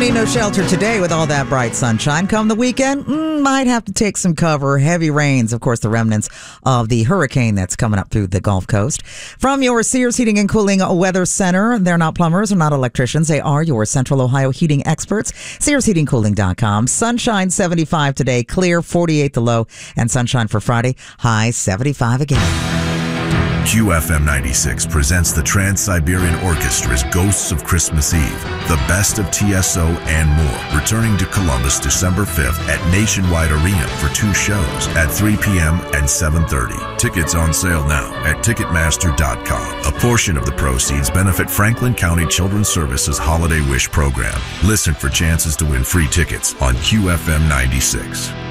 need no shelter today with all that bright sunshine. Come the weekend, might have to take some cover. Heavy rains, of course, the remnants of the hurricane that's coming up through the Gulf Coast. From your Sears Heating and Cooling Weather Center, they're not plumbers or not electricians. They are your Central Ohio heating experts. SearsHeatingCooling.com. Sunshine 75 today, clear 48 the low, and sunshine for Friday, high 75 again. QFM 96 presents the Trans-Siberian Orchestra's Ghosts of Christmas Eve, the best of TSO and more, returning to Columbus December 5th at Nationwide Arena for 2 shows at 3 p.m. and 7:30. Tickets on sale now at Ticketmaster.com. A portion of the proceeds benefit Franklin County Children's Services Holiday Wish Program. Listen for chances to win free tickets on QFM 96.